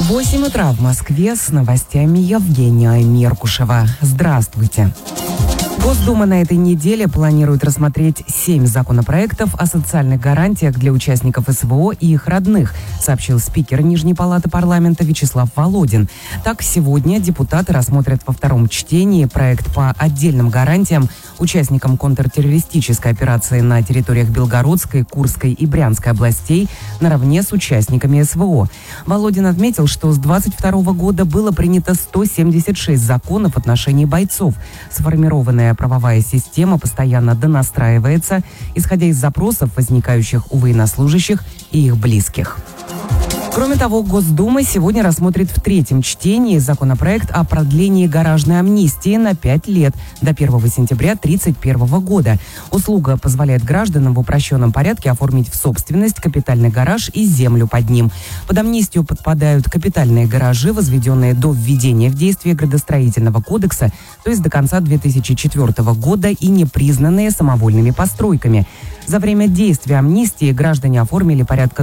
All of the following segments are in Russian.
8 утра в Москве с новостями Евгения Меркушева. Здравствуйте. Госдума на этой неделе планирует рассмотреть 7 законопроектов о социальных гарантиях для участников СВО и их родных, сообщил спикер Нижней палаты парламента Вячеслав Володин. Так, сегодня депутаты рассмотрят во втором чтении проект по отдельным гарантиям участникам контртеррористической операции на территориях Белгородской, Курской и Брянской областей наравне с участниками СВО. Володин отметил, что с 2022 года было принято 176 законов в отношении бойцов. Сформированная правовая система постоянно донастраивается, исходя из запросов, возникающих у военнослужащих и их близких. Кроме того, Госдума сегодня рассмотрит в третьем чтении законопроект о продлении гаражной амнистии на 5 лет до 1 сентября 2031 года. Услуга позволяет гражданам в упрощенном порядке оформить в собственность капитальный гараж и землю под ним. Под амнистию подпадают капитальные гаражи, возведенные до введения в действие градостроительного кодекса, то есть до конца 2004 года, и не признанные самовольными постройками. За время действия амнистии граждане оформили порядка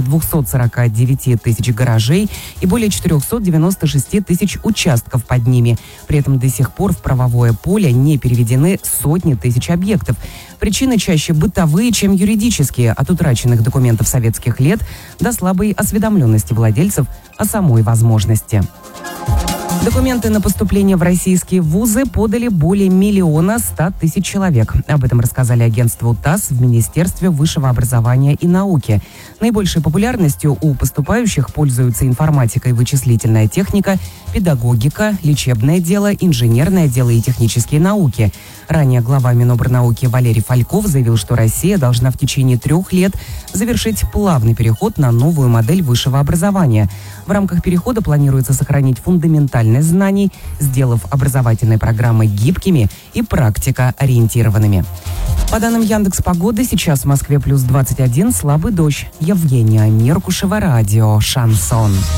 249 тысяч гаражей и более 496 тысяч участков под ними. При этом до сих пор в правовое поле не переведены сотни тысяч объектов. Причины чаще бытовые, чем юридические, от утраченных документов советских лет до слабой осведомленности владельцев о самой возможности. Документы на поступление в российские вузы подали более 1 100 000 человек. Об этом рассказали агентству ТАСС в Министерстве высшего образования и науки. Наибольшей популярностью у поступающих пользуются информатика и вычислительная техника, педагогика, лечебное дело, инженерное дело и технические науки. Ранее глава Минобрнауки Валерий Фальков заявил, что Россия должна в течение 3 лет завершить плавный переход на новую модель высшего образования. В рамках перехода планируется сохранить фундаментальность знаний, сделав образовательные программы гибкими и практикоориентированными. По данным Яндекс.Погоды, сейчас в Москве плюс 21, слабый дождь. Евгения Меркушева, радио «Шансон».